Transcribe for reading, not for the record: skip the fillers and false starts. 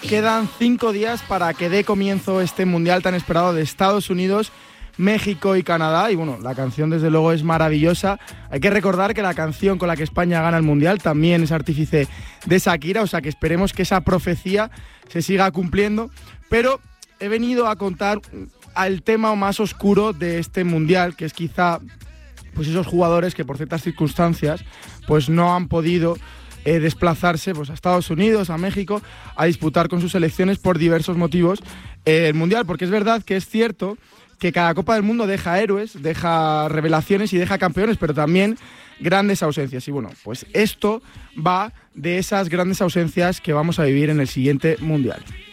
quedan 5 días para que dé comienzo este mundial tan esperado de Estados Unidos, México y Canadá. Y bueno, la canción desde luego es maravillosa. Hay que recordar que la canción con la que España gana el mundial también es artífice de Shakira, o sea que esperemos que esa profecía se siga cumpliendo. Pero he venido a contar el tema más oscuro de este mundial, que es quizá pues esos jugadores que por ciertas circunstancias pues no han podido desplazarse pues a Estados Unidos, a México, a disputar con sus selecciones por diversos motivos el mundial, porque es verdad que es cierto que cada Copa del Mundo deja héroes, deja revelaciones y deja campeones, pero también grandes ausencias. Y bueno, pues esto va de esas grandes ausencias que vamos a vivir en el siguiente mundial.